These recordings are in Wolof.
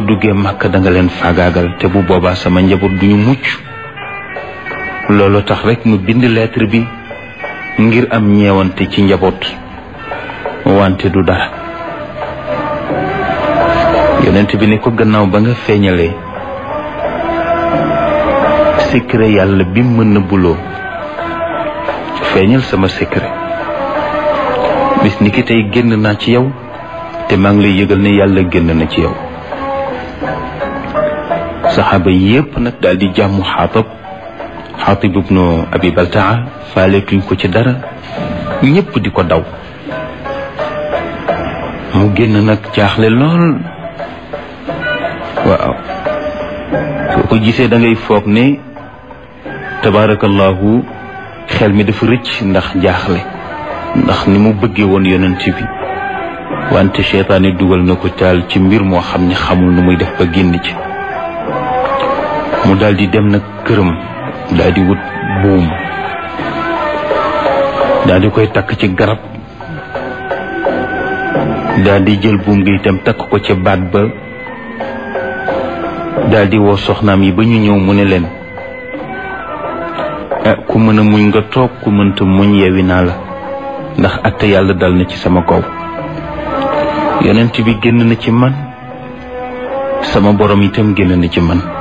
duggee Màkka da nga leen faagaagal te bu boobaa sama njaboot duñu mucc. loolu tax rek mu bind lettre bi ngir am ñeewante ci njaboot wante du dara. yonent bi ne ko gannaaw ba nga feeñalee secret yàlla bi mën na buloo feeñal sama secret bis ni ki tey génn naa ci yow te maa ngi lay yëgal ne yàlla génn na ci yow. saxaaba yépp nag daal di jàmmu Xaatib ibnu Abi Baltaa faaleetuñ ko ci dara ñépp di ko daw. mu génn nag jaaxle lool. waaw soo ko gisee da ngay foog ne tabaarakallahu xel mi dafa rëcc ndax jaaxle ndax ni mu bëggee woon yonent bi wante seytaane dugal na ko taal ci mbir moo xam ne xamul nu muy def ba génn ci. mu daldi dem nag këram daldi wut buum daldi koy takk ci garab daldi jël buum gi itam takk ko ca baat ba daldi woo soxnaam yi ba ñu ñëw mu ne leen ku mën a muñ nga toog ku mënta muñ yewi naa la ndax atte yàlla dal na ci sama kaw. yonent bi génn na ci man sama borom itam génn na ci man.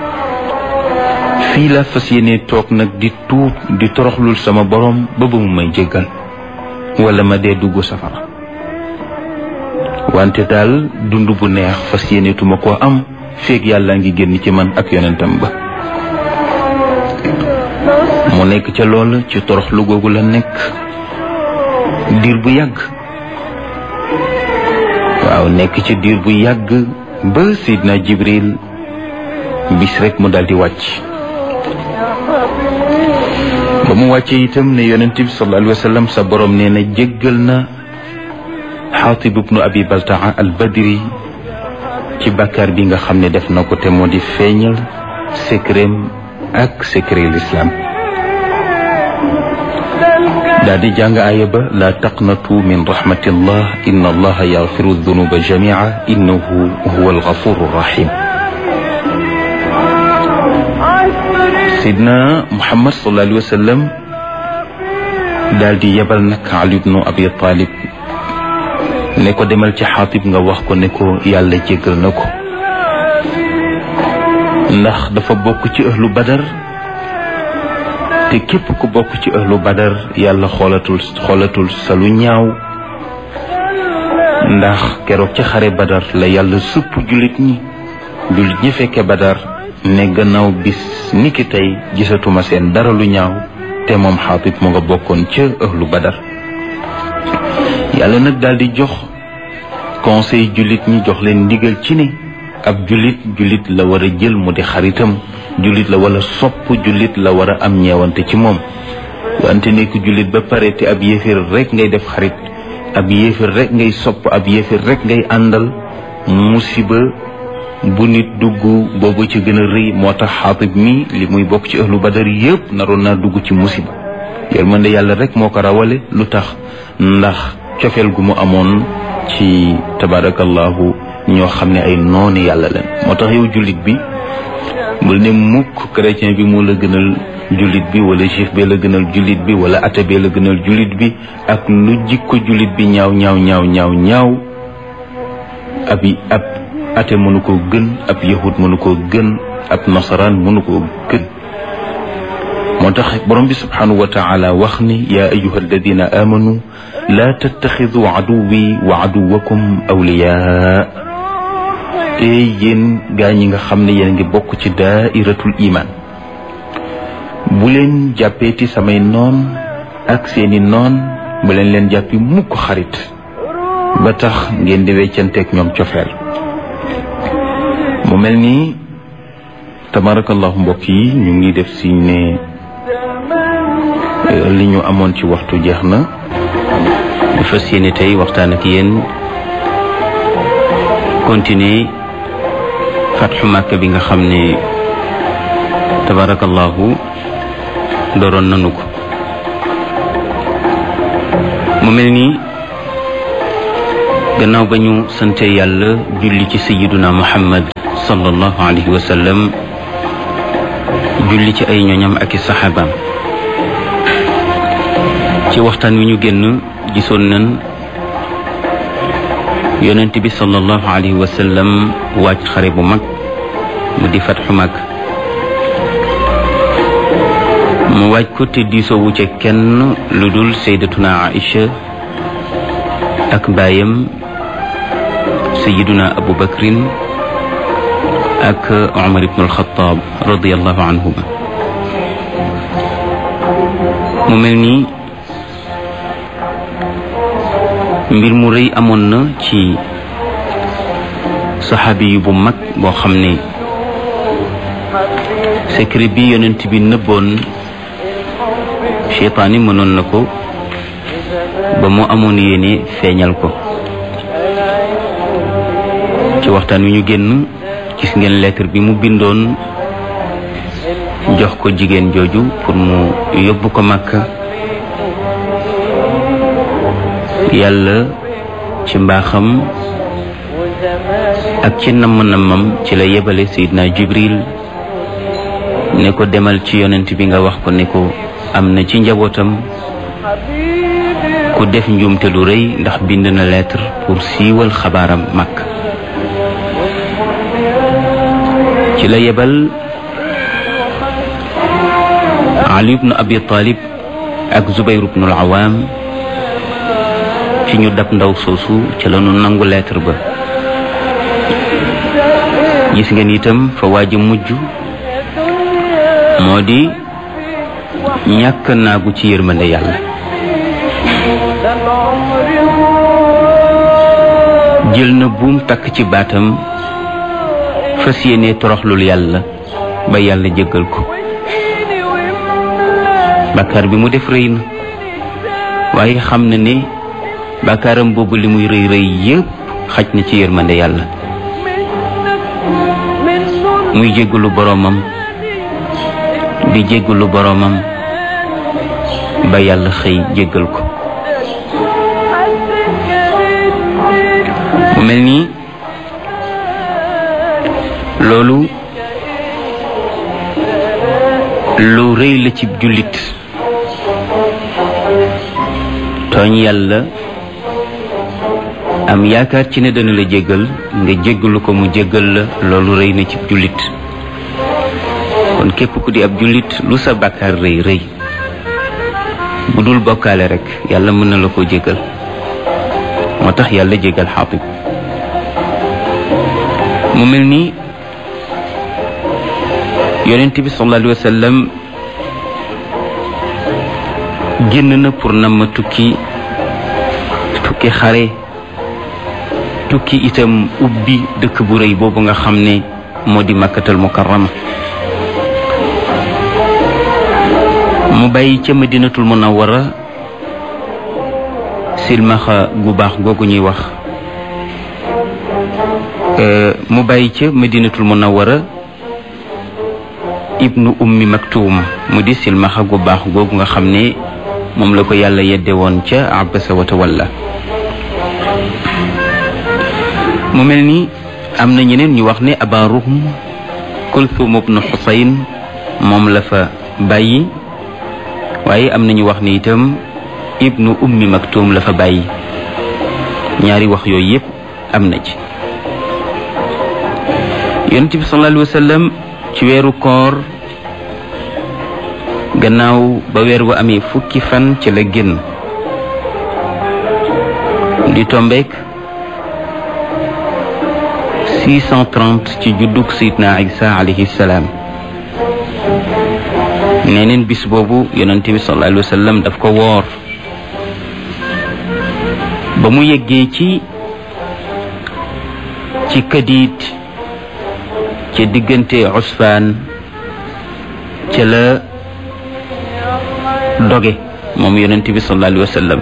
fii laa fas yéene toog nag di tuub di toroxlul sama borom ba mu may jéggal wala ma dee dugg safara wante daal dund bu neex fas yéene tuma koo am feeg yàlla ngi génn ci man ak yonentam ba. mu nekk ca loolu ci toroxlu googu la nekk diir bu yàgg. waaw nekk ci diir bu yàgg ba Seydina Jibril bis rek mu daldi wàcc. ba mu wàccee itam ne yonent bi sallallahu alayhi wa sallam sa borom nee na jéggal na Xaatib ibnu Abi Baltaa al Badri ci bàkkaar bi nga xam ne def na ko te moo di feeñal secret ak secret l'islam. daal di jàng aaya ba laa taqnatu min rahmatillah inna allaha yaxfiru dunuba jamia innahu huwa alxafuru rahim. sidna Muhammad sallallahu alayhi wa sallam daal di yebal nag Ali ibnu Abi Talib ne ko demal ci Xaatib nga wax ko ne ko yàlla jéggal na ko ndax dafa bokk ci ahlu Badar te képp ku bokk ci ahlu Badar yàlla xoolatul sa lu ñaaw ndax keroog ci xare Badar la yàlla supp jullit ñi fekke Badar ne gannaaw bis niki tey gisatuma seen dara lu ñaaw te moom Xaatib mu nga bokkoon ca ahlu Badar. yàlla nag daal di jox conseil jullit ñi jox leen ndigal ci ne ab jullit la war a jël mu di xaritam jullit la wala sopp jullit la war a am ñeewante ci moom wante nekk jullit ba pare te ab yéeféer rek ngay def xarit ab yéeféer rek ngay sopp ab yéeféer rek ngay àndal musiba bu nit dugg boobu ci gën a rëy moo tax Xaatib mi li muy bokk ci ahlu Badar yépp naroon naa dugg ci musiba yërmande yàlla rek moo ko rawale lu tax ndax cofeel gu mu amoon ci tabarakallahu ñoo xam ne ay noonu yàlla leen moo tax yow jullit bi bul ne mukk chrétien bi moo la gënal jullit bi wala juif bi la gënal jullit bi wala athée bi la gënal jullit bi ak lu jikko jullit bi ñaaw ab athée mënu koo gën ab yahud mënu koo gën ab nasaraan mënu koo gën moo tax borom bi subhanahu wa taala wax ni yaa ayuha alladina amanu laa tattaxidu aduwi wa aduwakum awliyaa te yéen gaa ñi nga xam ne yéen ngi bokk ci daairatul iman bu leen jàppeeti samay noon ak seeni noon bu leen jàppi mukk xarit ba tax ngeen di weccanteeg ñoom cofeel mu mel ni tabarakallahu mbokk yi ñu ngi def si ne li ñu amoon ci waxtu jeex na bu fas yéene tey waxtaan ak yéen continuer fatxu Makka bi nga xam ne tabarakallahu dooroon nanu ko mu mel ni gannaaw ba ñu sante yàlla julli ci sayyiduna Muhammad sallallahu alayhi wa sallam julli ci ay ñoñam ak i saxaabaam. ci waxtaan wi ñu génn gisoon nañ yonent bi sallallahu alayhi wa sallam waaj xare bu mag mu di fatxu mag mu waaj ko te diisoowu ca kenn lu dul sayyidatuna Aïcha ak baayam sayyiduna Abu Bakrin ak Umar ibn al-Khattab radiyallahu anhuma. mu mel ni mbir mu rëy amoon na ci saxaabi yu bu mag boo xam ne secret bi yonent bi nëbboon seytaane mënoon na ko ba mu amoon yéene feeñal ko. ci waxtaan wi ñu génn gis ngeen lettre bi mu bindoon jox ko jigéen jooju pour mu yóbbu ko Makka. yàlla ci mbaaxam ak ci namm-nammam ci la yebale Seydina Jibril ne ko demal ci yonent bi nga wax ko ne ko am na ci njabootam ku def njuumte lu rëy ndax bind na lettre pour siiwal xabaaram Makka. ci la yebal Ali ibn Abi Talib ak Zubayr ibn al-Awam ci ñu dab ndaw soosu ci la ñu nangu lettre ba. gis ngeen itam fa waaji mujj moo di ñàkk naagu ci yërmande yàlla. jël na buum takk ci baatam fas yéene toroxlul yàlla ba yàlla jéggal ko. bàkkaar bi mu def rëy na waaye xam na ne bàkkaaram boobu li muy rëy rëy yépp xaj na ci yërmande yàlla. muy jéggalu boroomam di jéggalu boroomam ba yàlla xëy jéggal ko. mu mel nii loolu lu rëy la ci jullit. tooñ yàlla am yaakaar ci ne dana la jéggal nga jéggalu ko mu jéggal la loolu rëy na ci jullit. kon képp ku di ab jullit lu sa bàkkaar rëy rëy bu dul bokkaale rek yàlla mën na la ko jéggal. moo tax yàlla jéggal Xaatib. mu mel ni yonent bi sallallahu alayhi wa sallam génn na pour na ma tukki xare tukki itam ubbi dëkk bu rëy boobu nga xam ne moo di Makkatal Mukarrama. mu bàyyi ca Madinatul Munawwara silmaxa gu baax googu ñuy wax mu bàyyi ca Madinatul Munawwara ibnu ummi maktuum mu di silmaxa gu baax googu nga xam ne moom la ko yàlla yedde woon ca abasa wa tawalla. mu mel ni am na ñeneen ñu wax ne Aba Ruhm Kulthum ibnu Xusayn moom la fa bàyyi waaye am na ñu wax ne itam ibnu ummi maktuum la fa bàyyi. ñaari wax yooyu yépp am na ci. yonent bi sallallahu alayhi wa sallam ci weeru koor gannaaw ba weer wa amee fukki fan ci la génn di tombeek 630 ci juddug Seydina Isa alayhi salaam. neneen bis boobu yonent bi sallallahu alayhi wa sallam daf ko woor ba mu yeggee ci Kadiid ca diggante Usfaan ca la doge moom yonent bi sallallahu alayhi wa sallam.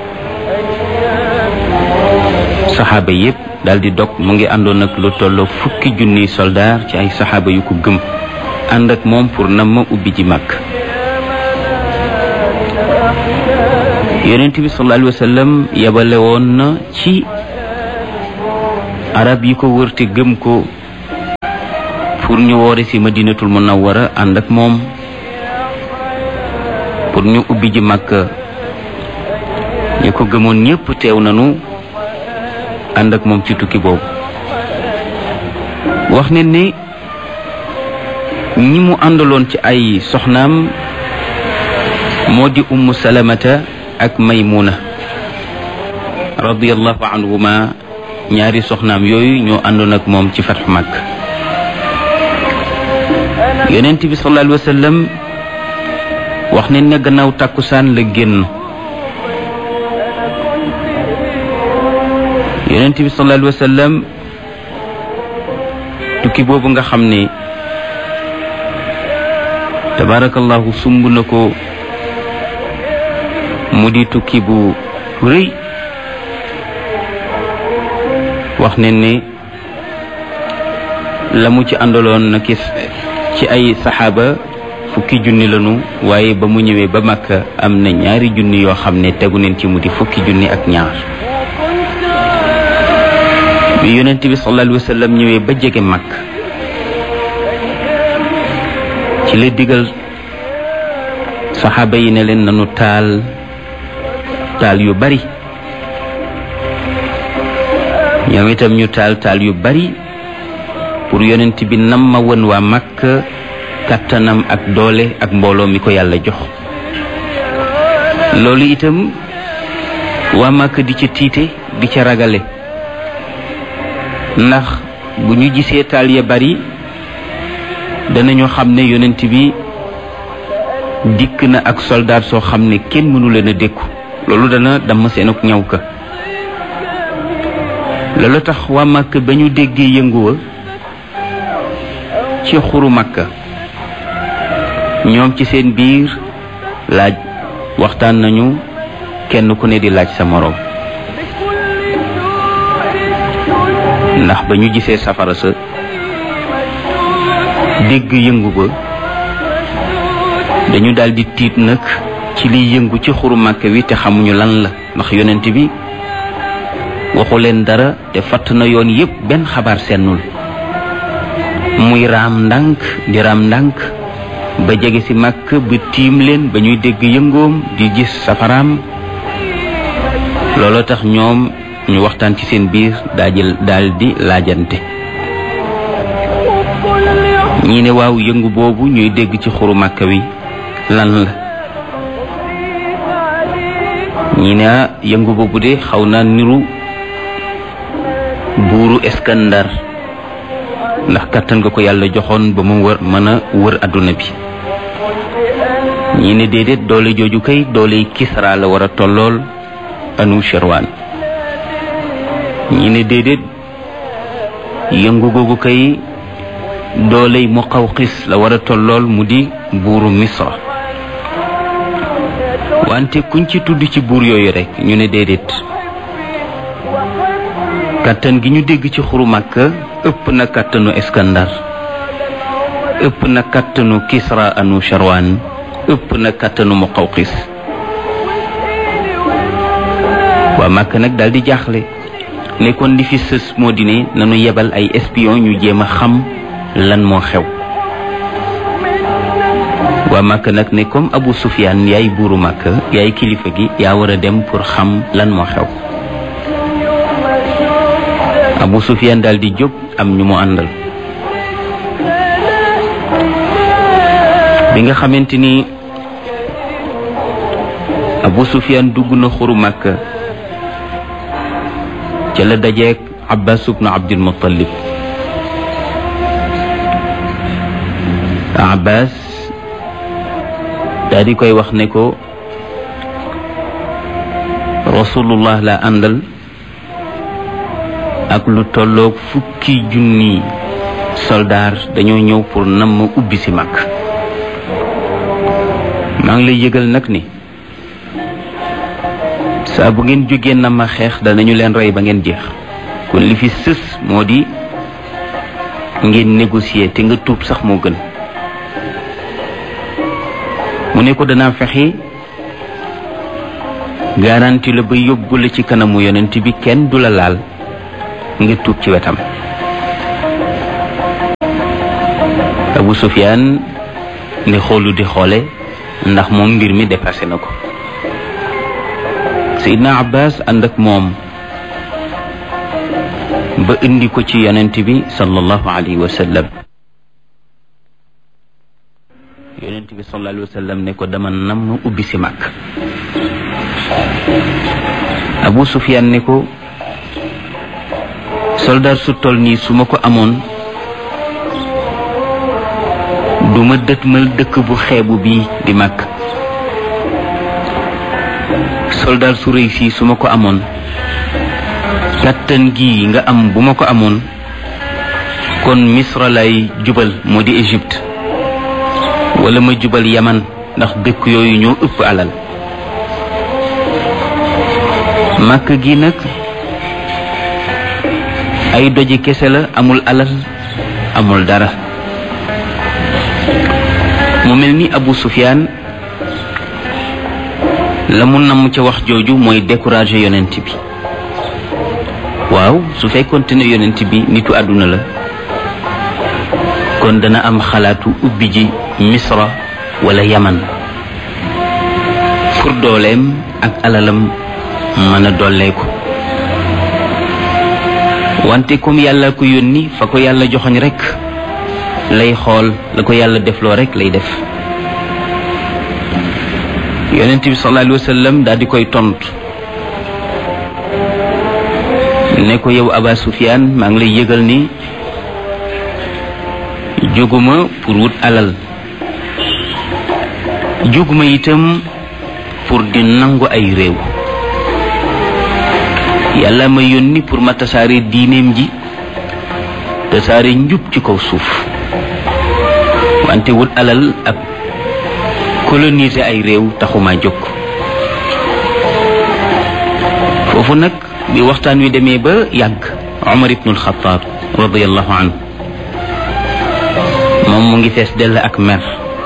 saxaaba yépp daal di dog. mu ngi àndoon ak lu tolloo fukki junniy soldaar ci ay saxaaba yu ko gëm ànd ak moom pour na ma ubbi ji Makka. yonent bi sallallahu alayhi wa sallam yabale woon na ci arab yi ko wër te gëm ko pour ñu woore ci Madinatul Munawwara ànd ak moom pour ñu ubbi ji Makka. ñu ko gëmoon ñépp teew nañu ànd ak moom ci tukki boobu. wax ne ni ñi mu àndaloon ci ay soxnaam moo di Ummu Salamata ak Maymuna radiyallahu anhuma. ñaari soxnaam yooyu ñoo àndoon ak moom ci fatxu Makka. Yonent bi sallallahu alayhi wa sallam wax ne ne gannaaw tàkkusaan la génn. Yonent bi sallallahu alayhi wa sallam tukki boobu nga xam ne tabarakallahu sumb na ko mu di tukki bu rëy. wax ne ne la mu ci àndaloon na ci ay saxaaba 10 junni lañu waaye ba mu ñëwee ba Makka am na 2 junni yoo xam ne tegu neen ci mu di 10 junni ak ñaar. bi Yonent bi sallallahu alayhi wa sallam ñëwee ba jege Makka ci la digal saxaaba yi ne leen nanu taal yu bari. ñoom itam ñu taal yu bari pour Yonent bi nam ma won waa Makka kattanam ak doole ak mbooloo mi ko yàlla jox. loolu itam waa Makka di ca tiite di ca ragale ndax bu ñu gisee taal ya bari danañu xam ne Yonent bi dikk na ak soldaar soo xam ne kenn mënu leen a dékku. loolu dana damm seen ak ñaw ka. loolu tax waa Makka ba ñu déggee yënguwa ci xuru Makka ñoom ci seen biir laaj waxtaan nañu kenn ku ne di laaj sa moroom ndax ba ñu gisee safara sa dégg yëngu ba dañu daldi tiit nag ci liy yëngu ci xuru Makka wi te xamuñu lan la ndax Yonent bi waxu leen dara te fatt na yoon yépp benn xabaar sennul muy raam ndànk di raam ndànk ba jege ci Makka ba tiim leen ba ñuy dégg yëngoom di gis safaraam. looloo tax ñoom ñu waxtaan ci seen biir daldi laajante. ñii ne waaw yëngu boobu ñuy dégg ci xuru Makka wi lan la. ñii ne yëngu boobu de xaw na niru buuru Iskandar ndax kattan nga ko yàlla joxoon ba mu mën a wër adduna bi. ñii ne déedéet doole jooju kay doole Kisra la war a tollool Anushirwan. ñii ne déedéet yëngu googu kay doole Muqawqis la war a tollool mu di buuru Misra. wante kuñ ci tudd ci buur yooyu rek ñu ne déedéet kattan gi ñu dégg ci xuru Makka ëpp na kattanu Iskandar, ëpp na kattanu Kisra Anushirwan, ëpp na kattanu Muqawqis. waa Makka nag daal di jaaxle ne kon li fi sës moo di ne nanu yebal ay espion ñu jéem a xam lan moo xew. waa Makka nag ne comme Abu Sufyaan yaay buuru Makka yaay kilifa gi yaa war a dem pour xam lan moo xew. Abu Sufyaan daal di jóg am ñu mu àndal. bi nga xamante ni Abu Sufyaan dugg na xuru Makka ca la dajeek Abbas ibn Abdul Muttalib. Abbas daal di koy wax ne ko Rasulullah la àndal ak lu tolloog 10 junni soldaar dañoo ñëw pour nam ma ubbi si Makka. maa ngi lay yëgal nag ni saa bu ngeen jógee na ma xeex danañu leen rey ba ngeen jeex. kon li fi sës moo di ngeen négocier te nga tuub sax moo gën. mu ne ko danaa fexe garanti la ba yóbbu la ci kanamu yonent bi kenn du la laal nga tuub ci wetam. Abu Sufyaan ne xoolu di xoole ndax moom mbir mi dépassé na ko. Seydina Abbas ànd ak moom ba indi ko ci yonent bi sallallahu alayhi wa sallam. yonent bi sallallahu alayhi wa sallam ne ko dama nam ubbi si Makka. Abu Sufyaan ne ko soldat su toll nii su ma ko amoon du ma dëtmal dëkk bu xeebu bii di Makka. soldat su rëy fii su ma ko amoon kàttan gi nga am bu ma ko amoon kon Misra lay jubal moo di Égypte wala ma jubal Yaman ndax dëkk yooyu ñoo ëpp alal. Makka gi nag ay doji kese la, amul alal amul dara. mu mel ni Abu Sufyaan la mu namm ca wax jooju mooy décourager yonent bi. waaw su fekkoonte ne yonent bi nitu àdduna la kon dana am xalaatu ubbi ji Misra wala Yaman pour dooleem ak alalam mën a dolleeku. wante comme yàlla ko yónni fa ko yàlla joxoñ rek lay xool, la ko yàlla defloo rek lay def. yonent bi sallallahu alayhi wa sallam daal di koy tontu ne ko yow Aba Sufyaan maa ngi lay yëgal ni jóguma pour wut alal, jóguma itam pour di nangu ay réew. yàlla ma yónni pour ma tasaare diineem ji, tasaare njub ci kaw suuf. wante wut alal ak coloniser ay réew taxuma jóg. foofu nag bi waxtaan wi demee ba yàgg, Umar ibn al-Khattab radiyallahu anhu moom mu ngi fees dell ak mer,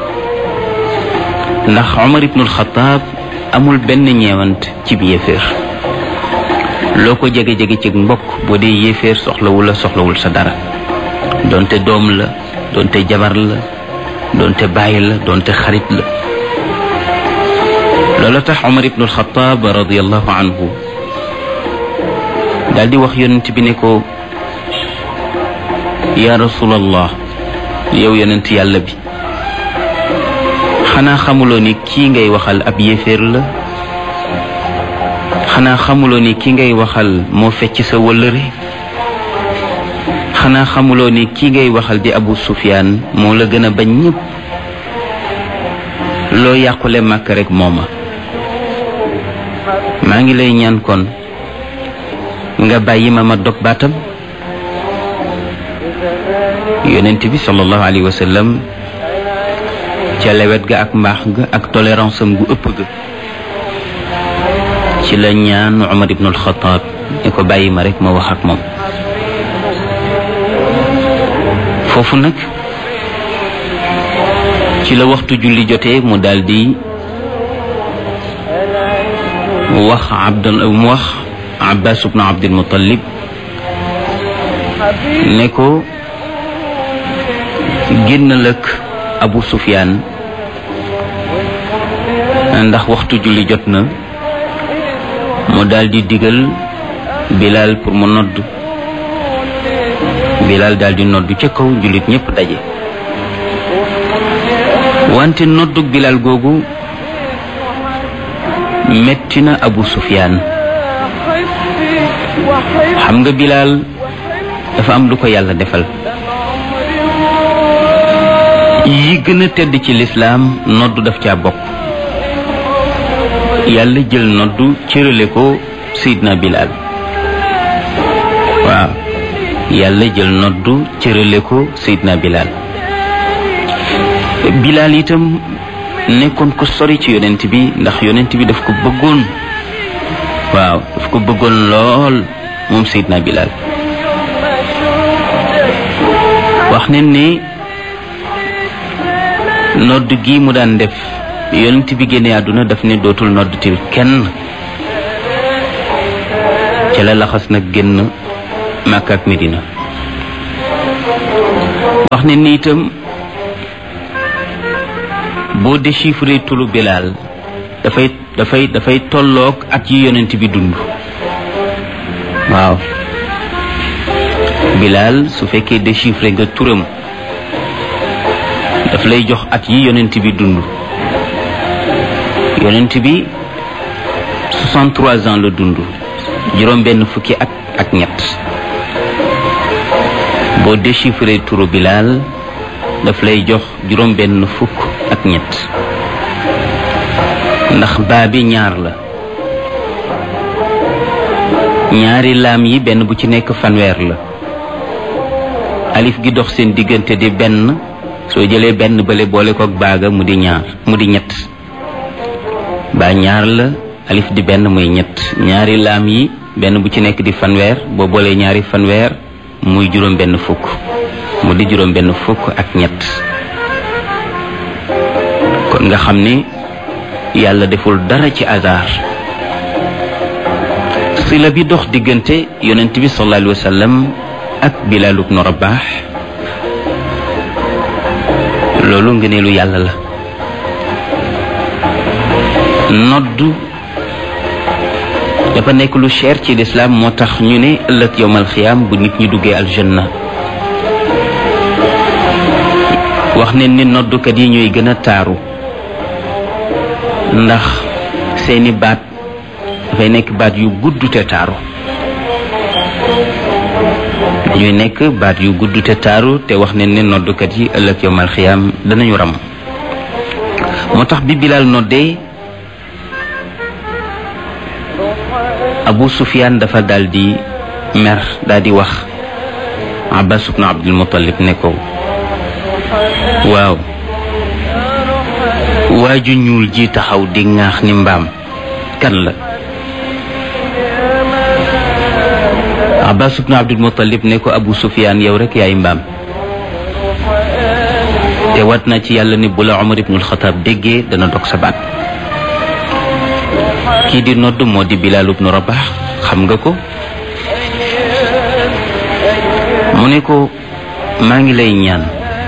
ndax Umar ibn al-Khattab amul benn ñeewant ci bi yéeféer. loo ko jege-jege ci mbokk boo dee yéeféer soxlawul sa dara, doonte doom la, doonte jabar la, doonte bàyyi la, doonte xarit la. loolu tax Umar ibn al-Khattab radiyallahu anhu daal di wax yonent bi ne ko ya rasulallah, yow yonent yàlla bi, xanaa xamuloo ni kii ngay waxal ab yéeféer la? xanaa xamuloo ni kii ngay waxal moo fecc sa wëllëre? xanaa xamuloo ni kii ngay waxal di Abu Sufyaan moo la gën a bañ ñëpp? loo yàqule màkk rek mooma. maa ngi lay ñaan kon nga bàyyi ma dog baatam. yonent bi sallallahu alayhi wa sallam ca lewet ga ak mbaax ga ak tolérance am gu ëpp ga ci la ñaan Umar ibn al-Khattab ne ko bàyyi ma rek ma wax ak moom. foofu nag ci la waxtu julli jotee mu daldi wax Abbas ibn Abdul Muttalib ne ko génnal ak Abu Sufyaan ndax waxtu julli jot na. mu daldi digal Bilal pour mu nodd. Bilal daldi nodd ca kaw, jullit ñépp daje. wante noddug Bilal googu metti na Abu Sufyaan. xam nga Bilal dafa am lu ko yàlla defal. yi gën a tedd ci lislaam nodd daf caa bokk. yàlla jël noddu cërale ko Seydina Bilal. waaw yàlla jël noddu cërale ko Seydina Bilal. Bilal itam nekkoon ko sori ci yonent bi, ndax yonent bi daf ko bëggoon. waaw daf ko bëggoon lool moom Seydina Bilal. wax nañ ne nodd gi mu daan def yonent bi génne àdduna daf ne dootul noddtil kenn. ca la laxas nag génn Makka ak Medina. wax ne ni itam boo déchiffré turu Bilal dafay tolloog at yi yonent bi dund. waaw Bilal su fekkee déchiffré nga turam daf lay jox at yi yonent bi dund. yonent bi 63 ans la dund, juróom benn fukki at ak ñett. boo déchiffré turu Bilal daf lay jox juróom benn fukk ak ñett, ndax baa bi ñaar la, ñaari laam yi benn bu ci nekk fanweer la, alif gi dox seen diggante di benn, soo jëlee benn bële boole kook baaga mu di ñaar, mu di ñett. baa ñaar la, alif di benn muy ñett, ñaari laam yi benn bu ci nekk di fanweer, boo boolee ñaari fanweer muy juróom benn fukk, mu di juróom benn fukk ak ñett. kon nga xam ni yàlla deful dara ci hasard. sila bi dox diggante yonent bi sallallahu alayhi wa sallam ak Bilal ibn Rabah, loolu ngëneelu yàlla la. noddu dafa nekk lu cher ci lislaam, moo tax ñu ne ëllëg yowmal xiyaam bu nit ñi duggee aljanna wax ne ni noddukat yi ñooy gën a taaru, ndax seeni baat dafay nekk baat yu gudd te taaru. dañuy nekk baat yu gudd te taaru, te wax ne ni noddukat yi ëllëg yowmal xiyaam danañu ram. moo tax bi Bilal noddee, Abu Sufyaan dafa daldi mer, daldi wax Abbas ibn Abdul Muttalib ne ko waaw waaju ñuul ji taxaw di ŋaax ni mbaam kan la? Abbas ibn Abdul Muttalib ne ko Abu Sufyaan yow rek yaay mbaam, te wat na ci yàlla ni bu la Umar ibn al-Khattab déggee dana dog sa baat. kii di nodd moo di Bilal ibn Rabah, xam nga ko? mu ne ko maa ngi lay ñaan,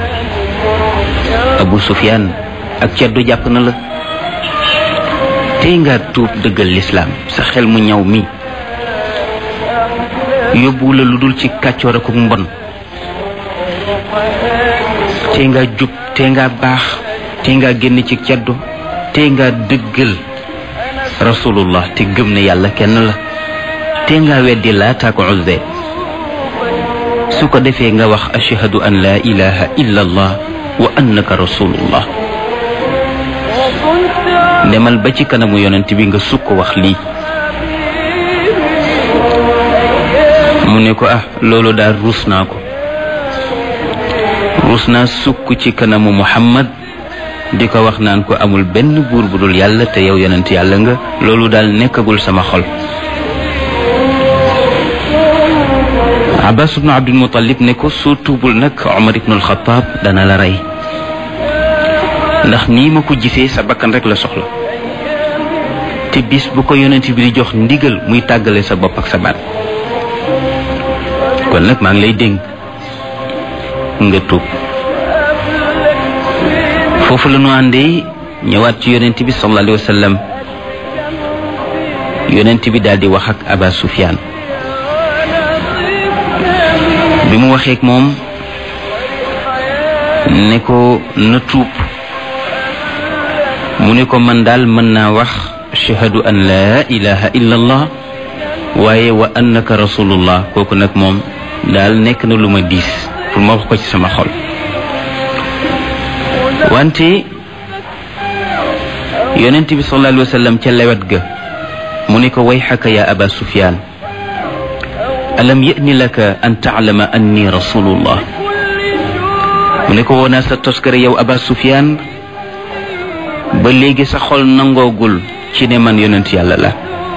Abu Sufyaan ak ceddu jàpp na la, tey nga tuub dëggal lislaam. sa xel mu ñaw mi yóbbu la lu dul ci kàccoor ak mbon, tey nga jub, tey nga baax, tey nga génn ci ceddu, tey nga dëggal rasulullah te gëm ne yàlla kenn la, te nga weddi Laat ak Uzza. su ko defee nga wax ashhadu an la ilaha illa allah wa annaka rasulullah. demal ba ci kanamu yonent bi nga sukk wax lii. mu ne ko loolu daal ruus naa ko, ruus naa sukk ci kanamu Muhammad di ko wax naan ko amul benn buur bu dul yàlla te yow yonent yàlla nga. loolu daal nekkagul sama xol. Abbas ibn Abdul Muttalib ne ko soo tuubul nag Umar ibn al-Khattab dana la rey, ndax nii ma ko gisee sa bakkan rek la soxla, te bis bu ko yonent bi di jox ndigal muy tàggale sa bopp ak sa baat. kon nag maa ngi lay dénk nga tuub. foofu la ñu àndee ñëwaat ci yonent bi sallallahu alayhi wa sallam. yonent bi daal di wax ak Aba Sufyaan. bi mu waxee ak moom ne ko na tuub, mu ne ko man daal mën naa wax ashhadu an la ilaha illa allah waaye wa annaka rasulullah. kooku nag moom daal nekk na lu ma diis pour ma wax ko ci sama xol. wante yonent bi sallallahu alayhi wa sallam ca lewet ga mu ne ko wayxaka ya Aba Sufyaan, alam ya'ni laka an ta'lama anni rasulullah. mu ne ko woonaa sa toskare yow Aba Sufyaan, ba léegi sa xol nangoogul ci ne man yonent yàlla la.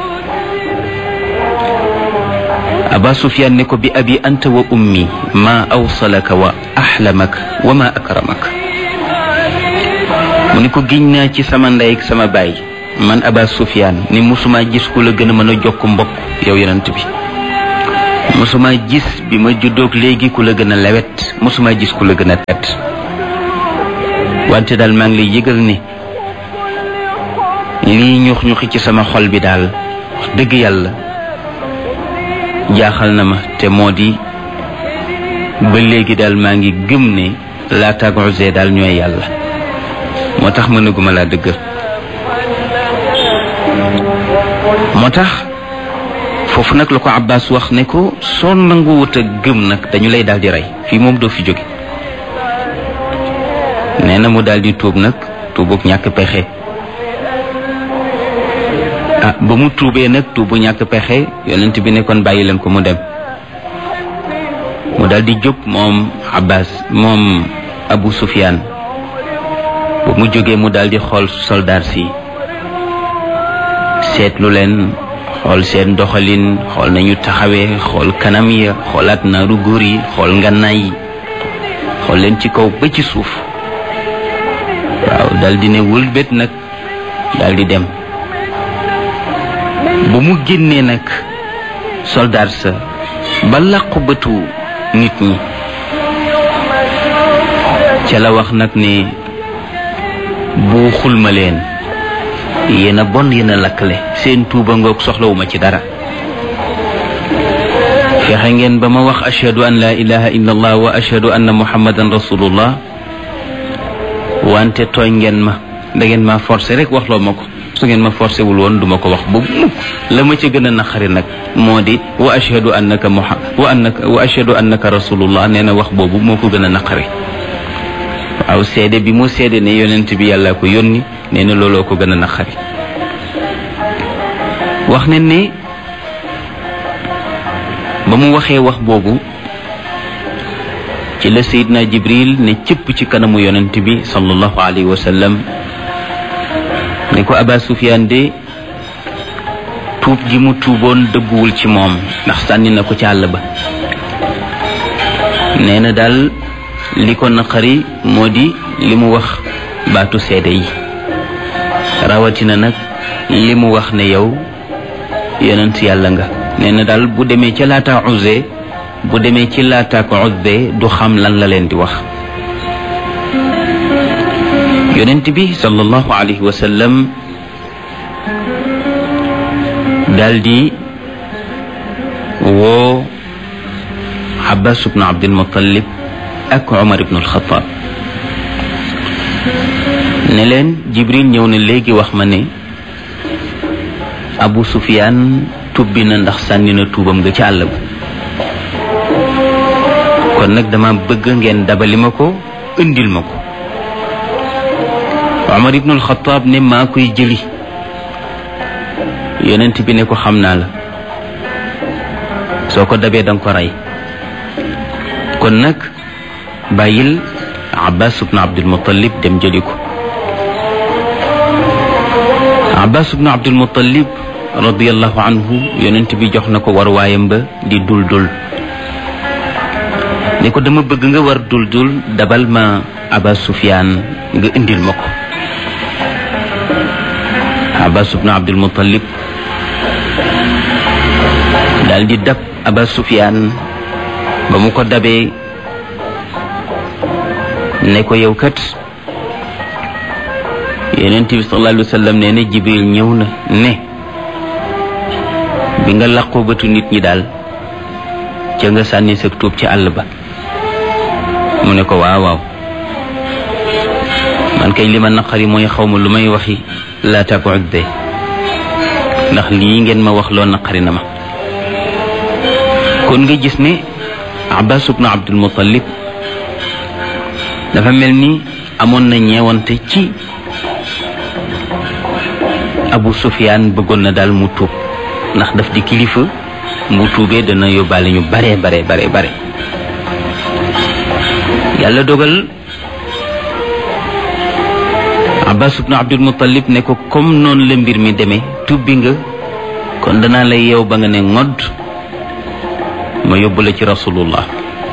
Aba Sufyaan ne ko bi abi anta wa ummi ma awsalaka wa ahlamaka wa ma akramaka. mu ne ko giñ naa ci sama ndey ak sama baay man Aba Sufyaan ni musuma gis ku la gën a mën a jokk mbokk yow yonent bi. musuma gis bi ma juddoog léegi ku la gën a lewet, musuma gis ku la gën a tedd. wante daal maa ngi lay yëgal ne lii ñux ñuxi ci sama xol bi daal wax dëgg yàlla jaaxal na ma te moo di ba léegi daal maa ngi gëm ne Laata ak Uzza daal ñooy yàlla moo tax mënaguma laa dëggal moo tax foofu nag la ko Abbas wax ne ko soo nanguwut a gëm nag dañu lay daal di rey fii moom doo fi jóge nee na mu daal di tuub nag tuubug ñàkk pexe ba mu tuubee nag tuubu ñàkk pexe yonent bi ne kon bàyyi leen ko mu dem mu daal di jóg moom Abbas moom Abu Sufyaan ba mu jógee mu daal di xool soldaar si seetlu leen xool seen doxalin xool nañu taxawee xool kanam ya xoolaat naaru góor yi xool ngànnaay yi xool leen ci kaw ba ci suuf waaw daal di ne wëlbét nag daal di dem ba mu génnee nag soldaar sa ba làqu bëtu nit ñi ca la wax nag ne bu xulma leen yéen a bon yéen a lakkale seen tuuba ngoog soxlawuma ci dara fexe ngeen ba ma wax ashhadu an la ilaha illa allah wa ashhadu anna muhammadan rasulullah wante tooñ ngeen ma da ngeen ma forcé rek waxloo ma ko su ngeen ma forcé wul woon duma ko wax ba mukk la ma ci gën a naqari nag moo di wa ashhadu annaka wa ashhadu annaka rasulullah nee na wax boobu moo ko gën a naqari waaw seede bi mu seede ne yonent bi yàlla ko yónni nee na looloo ko gën a naqari wax ne ne ba mu waxee wax boobu ci la Seydina Jibril ne cëpp ci kanamu yonent bi sallallahu alayhi wa sallam ne ko Aba Sufyaan de tuub gi mu tuuboon dëgguwul ci moom ndax sànni na ko ci àll ba nee na daal li ko naqari moo di li mu wax baatu seede yi rawatina nag li mu wax ne yow yonent yàlla nga nee na daal bu demee ca Laata Uzza bu demee ci Laata ak Uzza du xam lan la leen di wax yonent bi sallallahu alayhi wa sallam daldi woo Abbas ibn Abdul Muttalib ak Umar ibn al-Khattab ne leen Jibril ñëw na léegi wax ma ne Abu Sufyaan tubbi na ndax sànni na tuubam nga ci àll ba kon nag dama bëgg ngeen dabali ma ko indil ma ko Umar ibn al-Khattab ne maa koy jëli yonent bi ne ko xam naa la soo ko dabee danga ko rey kon nag bàyyil Abbas ibn Abdul Muttalib dem jëli ko Abbas ibn Abdul Muttalib radiyallahu anhu yonent bi jox na ko war waayam ba di dul ne ko dama bëgg nga war dul dabal ma Aba Sufyaan nga indil ma ko Abbas ibn Abdul Muttalib daal di dab Aba Sufyaan ba mu ko dabee ne ko yow kat yonent bi sallallahu alayhi wa sallam nee na Jibril ñëw na ne bi nga làqoo bëtu nit ñi daal ca nga sànni sa tuub ci àll ba mu ne ko waaw man kay li ma naqari mooy xawma lu may waxi Laata ak Uzza ndax lii ngeen ma wax loo naqari na ma kon nga gis ne Abbas ibn Abdul Muttalib dafa mel ni amoon na ñeewante ci Abu Sufyaan bëggoon na daal mu tuub ndax daf di kilifa mu tuubee dana yóbbaale ñu bare yàlla dogal Abbas ibn Abdul Muttalib ne ko comme noonu la mbir mi demee tubbi nga kon danaa lay yeew ba nga ne ngodd ma yóbbu la ci rasulullah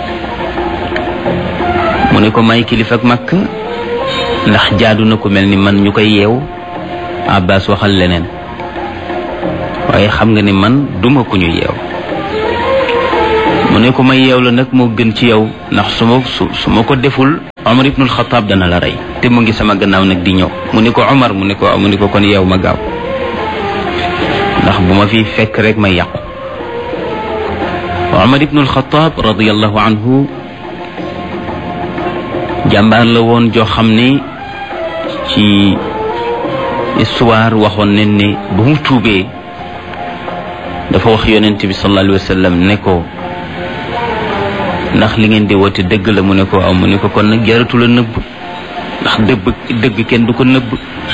mu ne ko may kilifa ak Makka ndax jaadu na ko mel ni man ñu koy yeew Abbas waxal leneen waaye xam nga ni man duma ko ñu yeew mu ne ko may yeew la nag moo gën ci yow ndax su ma ko deful Omar ibnul Xataab dana la rey te mu ngi sama gannaaw nag di ñëw. mu ni ko Omar mu ni ko kon yeew ma gaaw ndax bu ma fi fekk rek may yàqu. Omar ibnul Xataab radiyallahu anhu jàmbaar la woon joo xam ne ci histoire waxoon nañ ne ba mu tuubee dafa wax yonent bi sallallahu alayhi wa sallam ne ko ndax li ngeen di woote dëgg la mu ne ko aw mu ne ko kon nag jaratu la nëbb ndax dëgg kenn du ko nëbb.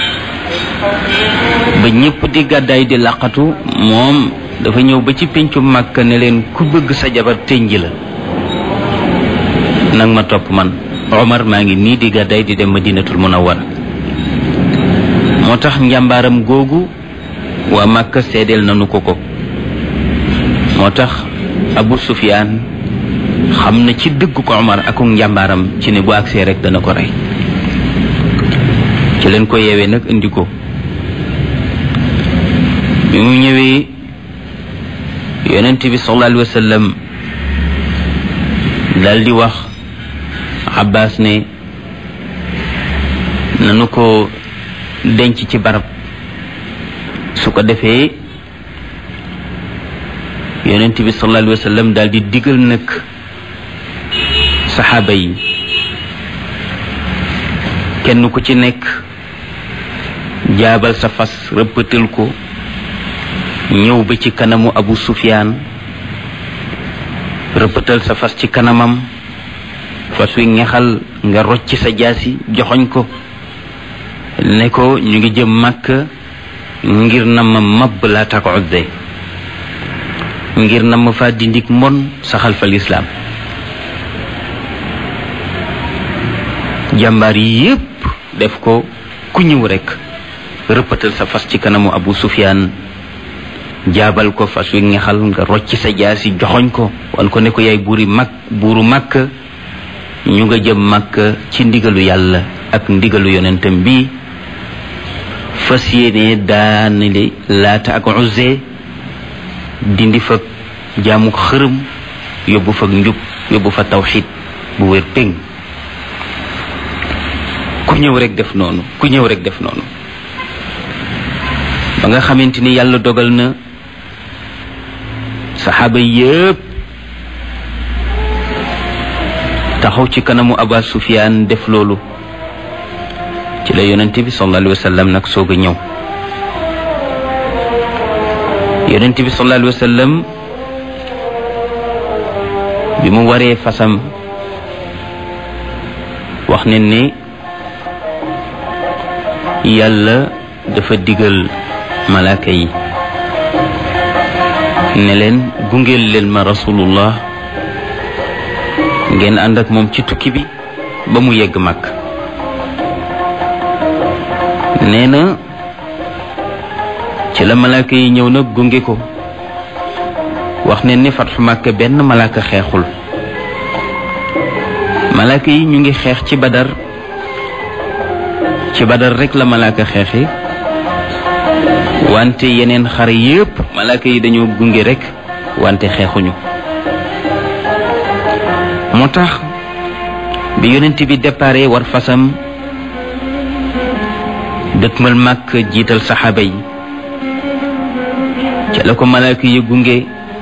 ba ñëpp di gàddaay di laqatu moom dafa ñëw ba ci péncu Makka ne leen ku bëgg sa jabar tënji la nag ma topp man Omar maa ngi nii di gàddaay di dem Madinatul Munawwara. moo tax njàmbaaram googu waa Makka seedeel nanu ko moo tax Abu Sufyaan xam na ci dëgg ko Omar ak njàmbaaram ci ne bu agsee rek dana ko rey. ci leen ko yeewee nag indi ko bi mu ñëwee yonent bi sallallahu alayhi wa sallam daal di wax Abbas ne nanu ko denc ci barab su ko defee yonent bi sallallahu alayhi wa sallam daal di digal nag saxaaba yi kenn ku ci nekk jaabal sa fas rëppatal ko ñëw ba ci kanamu Abu Sufyaan rëppatal sa fas ci kanamam fas wi ngexal nga rocc sa jaasi joxoñ ko ne ko ñu ngi jëm Makka ngir na ma mabb laa takudde ngir na ma fa dindik mbon saxal fa lislaam. jàmbaar yi yépp def ko ku ñëw rekk rëppatal sa fas ci kanamu Abu Sufyaan jaabal ko fas wi ngexal nga rocc sa jaasi joxoñ ko wan ko ne ko yaay buuru Makka ñu nga jëm Makka ci ndigalu yàlla ak ndigalu yonentam bi fas yéene daanale Laata ak Uzza dindi fa jaamu xërëm yóbbu fa njub yóbbu fa tawxiid bu wér péng. ku ñëw rek def noonu ba nga xamante ni yàlla dogal na saxaaba yépp taxaw ci kanamu Abu Sufyaan def loolu ci la yonent bi sallallahu alayhi wa sallam nag soog a ñëw. yonent bi sallallahu alayhi wa sallam bi mu waree fasam wax ne ne yàlla dafa digal malaaka yi ne leen gungeel leen ma rasulullah ngeen ànd ak moom ci tukki bi ba mu yegg mag. nee na ci la malaaka yi ñëw nag gunge ko wax ne ni fatxu Makka benn malaaka xeexul. malaaka yi ñu ngi xeex ci Badar rek la malaaka xeexi wante yeneen xare yépp malaaka yi dañoo gunge rek wante xeexuñu. moo tax bi yonent bi déparé war fasam dëtmal Makka jiital saxaaba yi ca la ko malaaka yi gunge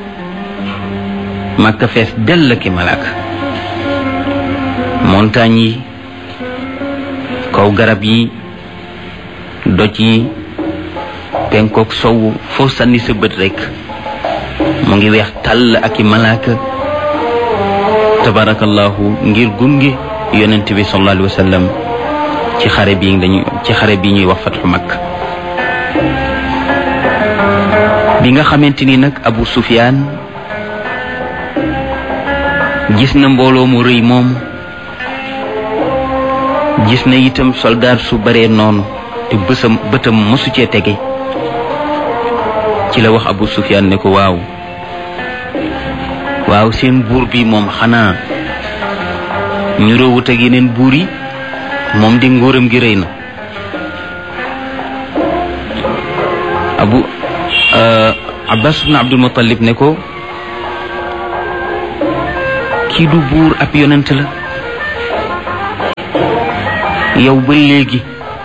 Makka fees dell ki malaaka. montagne yi kaw garab yi doj yi penkook sowu foo sànni sa bët rekk mu ngi weex tàll ak i malaaka tabarakallahu ngir gunge yonent bi sallallahu alayhi wa sallam ci xare bi ñuy wax fatxu Makka. bi nga xamante ni nag Abu Sufyaan gis na mbooloo mu rëy moom gis na itam soldaar su bare noonu te bëtam mësu cee tege ci la wax Abu Sufyaan ne ko waaw seen buur bi moom xanaa ñu roowut ak yeneen buur yi moom di nguuram gi rëy na. Abbas ibn Abdul Muttalib ne ko kii du buur ab yonent la yow ba léegi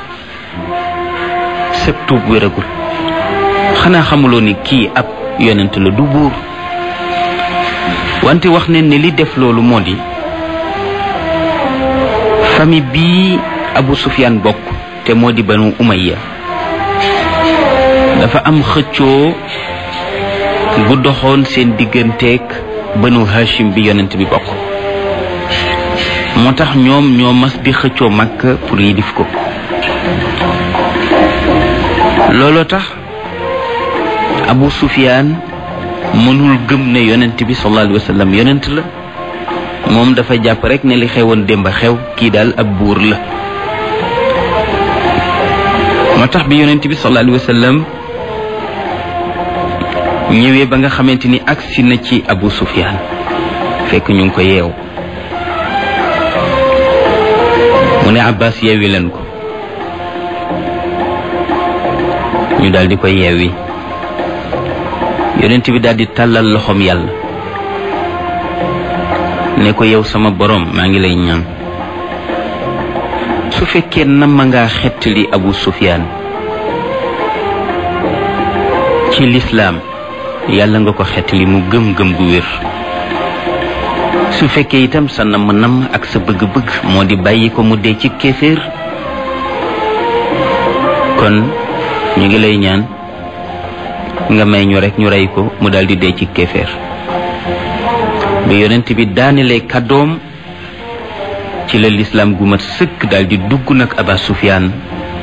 sëb tuub wéragul xanaa xamuloo ni kii ab yonent la du buur wante wax ne li def loolu moo di famille bii Abu Sufyaan bokk te moo di Banu Umayya dafa am xëccoo bu doxoon seen digganteeg Banu Hashim bi yonent bi bokk moo tax ñoom ñoo mas di xëccoo Makka pour yilif ko looloo tax Abu Sufyaan mënul gëm ne yonent bi sallallahu alayhi wa sallam yonent la moom dafa jàpp rek ne li xewoon démb xew kii daal ab buur la moo tax bi yonent bi sallallahu alayhi wa sallam ñëwee ba nga xamante ni agsi na ci Abu Sufyaan fekk ñu ngi ko yeew mu ne Abbas yeewi leen ko ñu daal di ko yeewi yonent bi daal di tàllal loxoom yàlla ne ko yow sama borom maa ngi lay ñaan su fekkee nama ngaa xettali Abu Sufyaan ci lislaam yàlla nga ko xettali mu gëm-gëm gu wér su fekkee itam sa nam ak sa bëgg-bëgg moo di bàyyi ko mu dee ci kéeféer kon ñu ngi lay ñaan nga may ñu rek ñu rey ko mu daldi dee ci kéeféer bi yonent bi daanelee kàddoom ci la lislaam gu mat sëkk daldi dugg nag Aba Sufyaan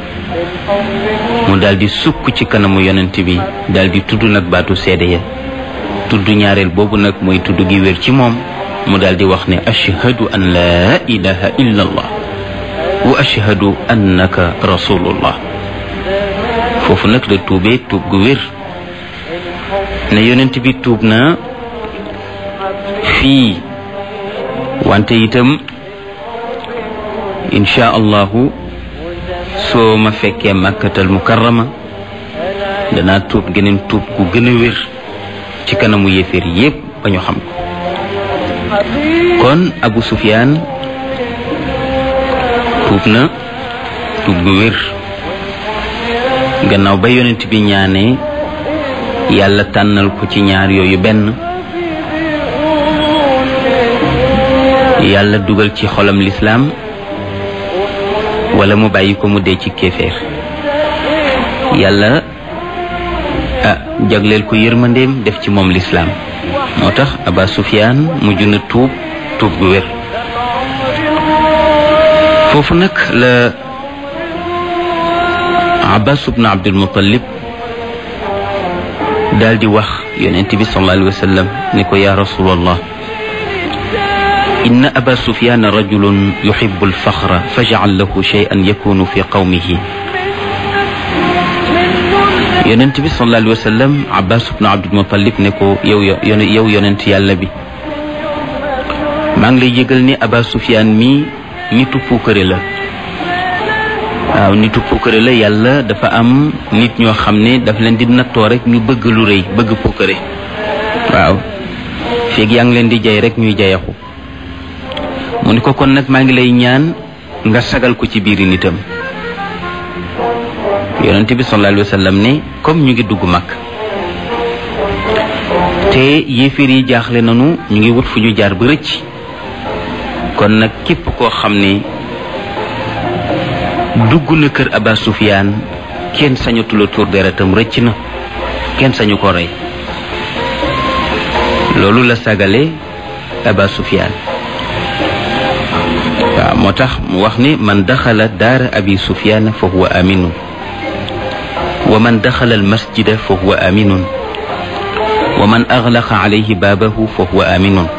mu daldi sukk ci kanamu yonent bi daldi tudd nag baatu seede ya tudd ñaareel boobu nag mooy tudd gi wér ci moom mu daldi wax ne ashhadu an laa ilaha illa allah wa ashhadu annaka rasulullah foofu nag la tuubee tuub gu wér ne yonent bi tuub na fii wante itam insha allahu soo ma fekkee Makkatal Mukarrama danaa tuub geneen tuub gu gën a wér ci kanamu yéeféer yépp ba ñu xam ko kon Abu Sufyaan tuub na tuub gu wér gannaaw ba yonent bi ñaanee yàlla tànnal ko ci ñaar yooyu benn yàlla dugal ci xolam lislaam wala mu bàyyi ko mu dee ci kéeféer yàlla jagleel ko yërmandeem def ci moom lislaam moo tax Aba Sufyaan mujj na tuub gu wér foofu nag la Abbas ibn Abdul Muttalib daal di wax yonent bi sallallahu alayhi wa sallam ni ko yaa rasulallah inna aba sufyan rajulun yuhibbu alfaxra faj'al lahu shay'an yakunu fi qawmihi yonent bi sallallahu alayhi wa sallam Abbas ibn Abdul Muttalib ne ko yow yonent yàlla bi maa ngi lay yëgal ni Aba Sufyaan mi nitu puukare la waaw nitu puukare la yàlla dafa am nit ñoo xam ne daf leen di nattoo rek ñu bëgg lu rëy bëgg puukare waaw feeg yaa ngi leen di jay rek ñuy jayaxu mu ni ko kon nag maa ngi lay ñaan nga sagal ko ci biiri nitam yonent bi sallallahu alayhi wa sallam ne comme ñu ngi dugg Makka te yéeféer yi jaaxle nanu ñu ngi wut fu ñu jaar ba rëcc kon nag képp koo xam ne dugg na kër Aba Sufyaan kenn sañatula tuur deretam rëcc na kenn sañu ko rey loolu la sagale Aba Sufyaan waaw moo tax mu wax ni man daxala daara Abi Sufyaan fa huwa aminun wa man daxala al masjida fa huwa aminun wa man aglaqa alayhi baabahu fa huwa aminun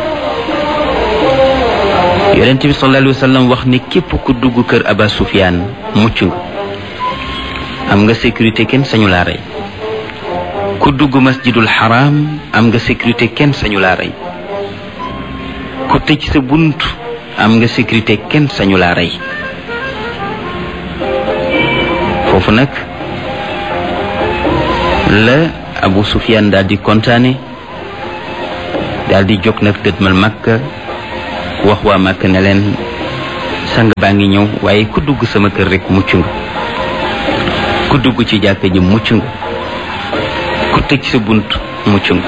yonent bi sallallahu alayhi wa sallam wax ni képp ku dugg kër Aba Sufyaan mucc nga am nga sécurité kenn sañu laa rey ku dugg masjidul haram am nga sécurité kenn sañu laa rey ku tëj sa bunt am nga sécurité kenn sañu laa rey foofu nag la Abu Sufyaan daal di kontaane daal di jóg nag dëdmal Makka wax waa Makka ne leen sang baa ngi ñëw waaye ku dugg sama kër rek mucc nga ku dugg ci jàkka ji mucc nga ku tëj sa bunt mucc nga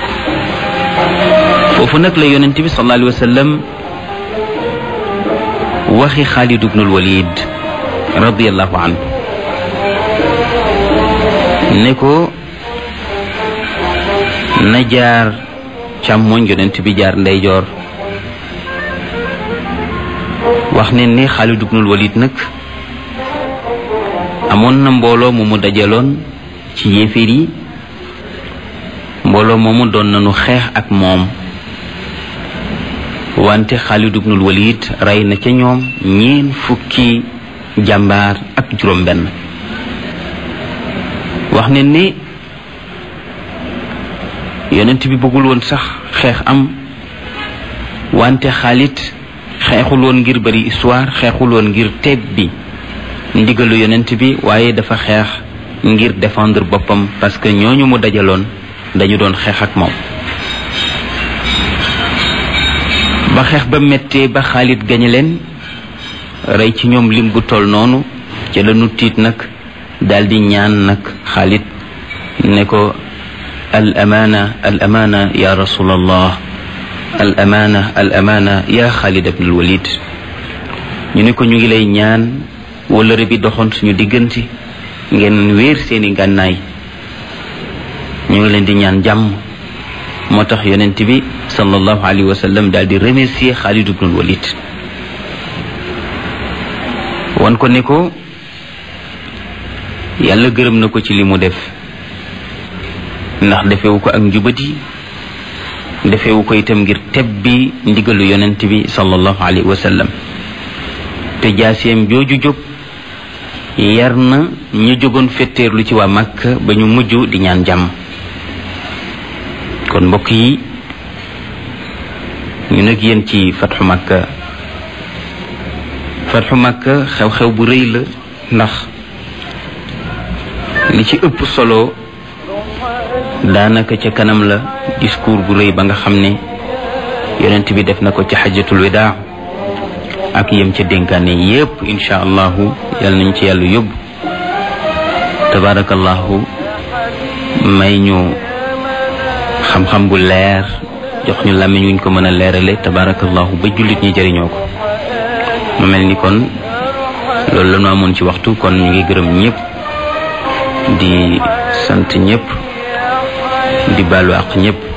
foofu nag la yonent bi sallallahu alayhi wa sallam waxi Xaalid ibnul Walid radiyallahu anhu ne ko na jaar càmmoñ yonent bi jaar ndeyjoor wax ne ni Xaalid ibnul Walid nag amoon na mbooloo mu dajaloon ci yéeféer yi mbooloo moomu doon nañu xeex ak moom wante Xaalid ibnul Walid rey na ca ñoom 40 jàmbaar ak juróom-benn wax ne ni yonent bi bëggul woon sax xeex am wante Xaalid xeexul woon ngir bari histoire xeexul woon ngir teeb bi ndigalu yonent bi waaye dafa xeex ngir défendre boppam parce que ñooñu mu dajaloon dañu doon xeex ak moom ba xeex ba méttee ba Xaalid gañe leen rey ci ñoom lim bu toll noonu ca la nu tiit nag daldi ñaan nag Xaalid ne ko al amaana ya rasulallah al amaana ya Xaalid ibn al Walid ñu ne ko ñu ngi lay ñaan wëllëre bi doxoon suñu diggante ngeen wéer seeni ngànnaay ñu ngi leen di ñaan jàmm moo tax yonent bi sallallahu alayhi wa sallam daal di remercier Xaalid ibn al Walid wan ko ne ko yàlla gërëm na ko ci li mu def ndax defewu ko ak njubadi defewu ko itam ngir tebbi ndigalu yonent bi sallallahu alayhi wa sallam te jaaseem jooju jóg yar na ñu jógoon fetteerlu ci waa Makka ba ñu mujj di ñaan jàmm kon mbokk yi ñu nag yéen ci fatxu Makka xew-xew bu rëy la ndax li ci ëpp solo daanaka ca kanam la discours bu rëy ba nga xam ne yonent bi def na ko ci xajjatul wadaa ak yem ca dénkaane yépp insha allahu yal nañ ci yàlla yóbbu tabarakallahu may ñu xam-xam bu leer jox ñu làmmiñ wuñ ko mën a leerale tabarakallahu ba jullit ñi jëriñoo ko mu mel ni kon loolu la ñu amoon ci waxtu kon ñu ngi gërëm ñëpp di sant ñëpp di baalu àq ñëpp